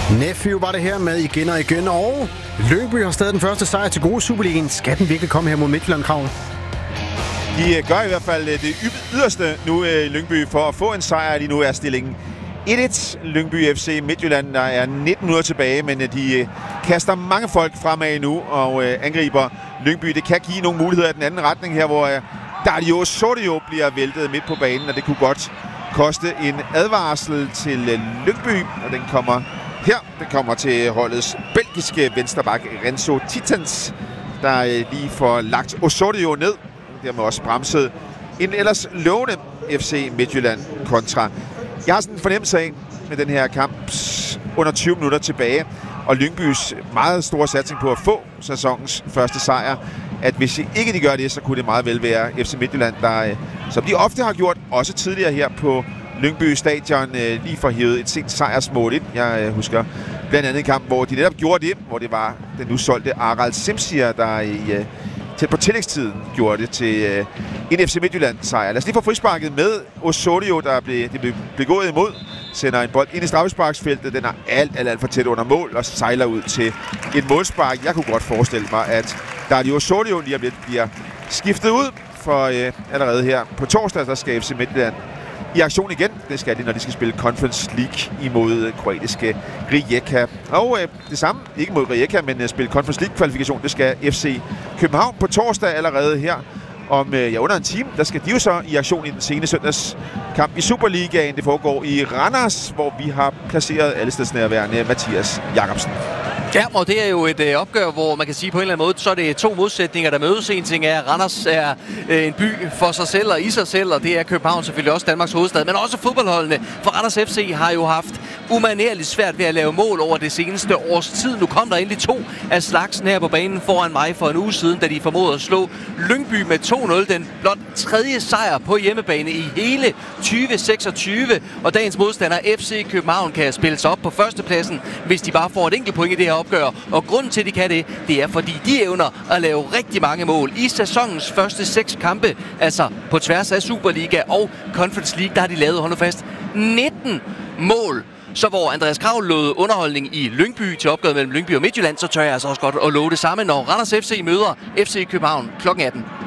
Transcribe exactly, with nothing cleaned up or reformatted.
Nephew var det her med igen og igen, og Lyngby har stadig den første sejr til gode Superligaen. Skal den virkelig komme her mod Midtjylland, Krav? De gør i hvert fald det yderste nu i Lyngby for at få en sejr. Lige nu er stillingen et et. Lyngby F C Midtjylland, der er nitten minutter tilbage, men de kaster mange folk fremad nu og angriber Lyngby. Det kan give nogle muligheder i den anden retning her, hvor Dario Sordio bliver væltet midt på banen, og det kunne godt koste en advarsel til Lyngby, og den kommer her. Den kommer til holdets belgiske venstreback Renzo Titans, der lige får lagt Osorio ned. Dermed også bremset en ellers lovende F C Midtjylland kontra. Jeg har sådan en fornemmelse af med den her kamp under tyve minutter tilbage, og Lyngbys meget store satsning på at få sæsonens første sejr, at hvis ikke de gør det, så kunne det meget vel være F C Midtjylland, der, som de ofte har gjort, også tidligere her på Lyngby Stadion, lige får hævet et sent sejrsmål ind. Jeg husker blandt andet en kamp, hvor de netop gjorde det, hvor det var den nu solgte Aral Simsier, der i tæt på tillægstiden gjorde det til øh, en F C Midtjylland-sejr. Lad os lige få frisparket med Osorio, der blev, det blev, blev gået imod. Sender en bold ind i straffesparksfeltet. Den er alt, alt, alt for tæt under mål og sejler ud til et målspark. Jeg kunne godt forestille mig, at Dario Osorio lige bliver, bliver skiftet ud, for øh, allerede her på torsdag, der skal F C Midtjylland i aktion igen. Det skal de, når de skal spille Conference League imod kroatiske Rijeka. Og øh, det samme, ikke mod Rijeka, men øh, spille Conference League-kvalifikation, det skal F C København på torsdag allerede her. Om øh, ja, under en time, der skal de jo så i aktion i den sene søndagskamp i Superligaen. Det foregår i Randers, hvor vi har placeret allestedsnærværende Mathias Jacobsen. Ja, og det er jo et øh, opgør, hvor man kan sige på en eller anden måde, så er det to modsætninger, der mødes. En ting er, at Randers er øh, en by for sig selv og i sig selv, og det er København selvfølgelig også Danmarks hovedstad, men også fodboldholdene. For Randers F C har jo haft umanerligt svært ved at lave mål over det seneste års tid. Nu kom der endelig to af slagsen her på banen foran mig for en uge siden, da de formåede at slå Lyngby med to nul. Den blot tredje sejr på hjemmebane i hele tyve seksogtyve, og dagens modstander F C København kan spille sig op på førstepladsen, hvis de bare får et enkelt point i det her opgør. Og grunden til, at de kan det, det er, fordi de evner at lave rigtig mange mål i sæsonens første seks kampe, altså på tværs af Superliga og Conference League, der har de lavet, hold nu fast, nitten mål. Så hvor Andreas Krav lovede underholdning i Lyngby til opgøret mellem Lyngby og Midtjylland, så tør jeg altså også godt at love det samme, når Randers F C møder F C København klokken atten.